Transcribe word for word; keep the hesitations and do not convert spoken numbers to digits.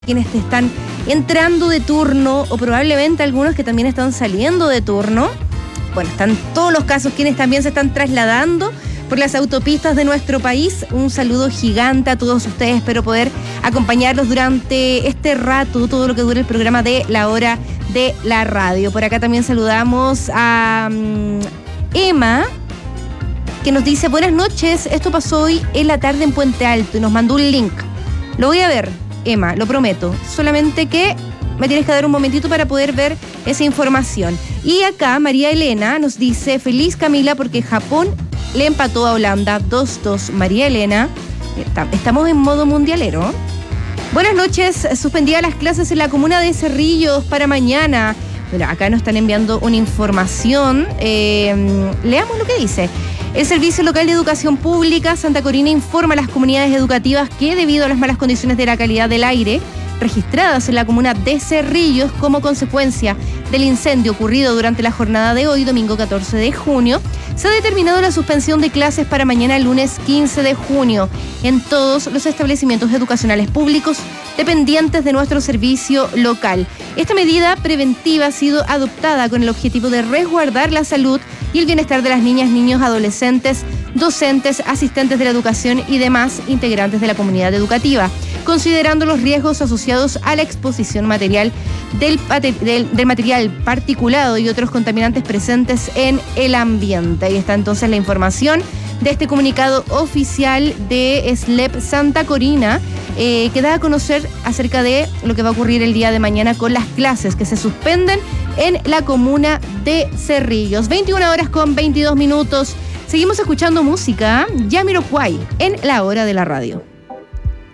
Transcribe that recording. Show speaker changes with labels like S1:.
S1: quienes te están entrando de turno o probablemente algunos que también están saliendo de turno. Bueno, están todos los casos quienes también se están trasladando por las autopistas de nuestro país. Un saludo gigante a todos ustedes. Espero poder acompañarlos durante este rato, todo lo que dure el programa de La Hora de la Radio. Por acá también saludamos a um, Emma, que nos dice: buenas noches, esto pasó hoy en la tarde en Puente Alto, y nos mandó un link. Lo voy a ver, Emma, lo prometo. Solamente que me tienes que dar un momentito para poder ver esa información. Y acá María Elena nos dice: feliz Camila porque Japón le empató a Holanda dos dos. María Elena, estamos en modo mundialero. Buenas noches, suspendida las clases en la comuna de Cerrillos para mañana. Bueno, acá nos están enviando una información. Eh, leamos lo que dice. El Servicio Local de Educación Pública Santa Corina informa a las comunidades educativas que debido a las malas condiciones de la calidad del aire registradas en la comuna de Cerrillos como consecuencia del incendio ocurrido durante la jornada de hoy, domingo catorce de junio, se ha determinado la suspensión de clases para mañana lunes quince de junio en todos los establecimientos educacionales públicos dependientes de nuestro servicio local. Esta medida preventiva ha sido adoptada con el objetivo de resguardar la salud y el bienestar de las niñas, niños, adolescentes, docentes, asistentes de la educación y demás integrantes de la comunidad educativa, considerando los riesgos asociados a la exposición material del, del, del material particulado y otros contaminantes presentes en el ambiente. Ahí está entonces la información de este comunicado oficial de S L E P Santa Corina, eh, que da a conocer acerca de lo que va a ocurrir el día de mañana con las clases que se suspenden en la comuna de Cerrillos. veintiuna horas con veintidós minutos. Seguimos escuchando música. Jamiroquai en La Hora de la Radio.